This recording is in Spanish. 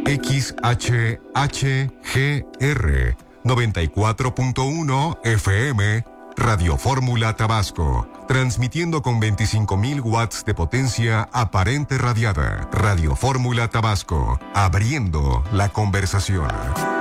XHHGR 94.1 FM, Radio Fórmula Tabasco, transmitiendo con 25.000 watts de potencia aparente radiada. Radio Fórmula Tabasco, abriendo la conversación.